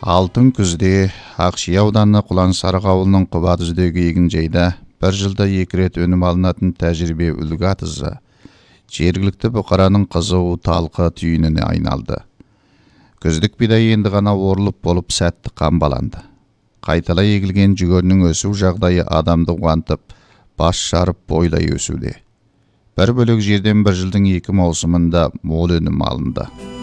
Алтын күзде Ақши ауданы Құлансарық ауылының Құбадүздегі егінжайда бір жылда 2 рет өнім алынатын тәжірибе үлгі атызы жергілікті бұқараның қызу талқы түйініне айналды. Күздік бидай енді ғана орылып болып сәтті қамбаланды. Қайталай егілген жүгерінің өсу жағдайы адамды қуантып, бас жарып бойлай өсуде. Бір бөлек жерден бір жылдың 2 маусымында мол өнім алынды.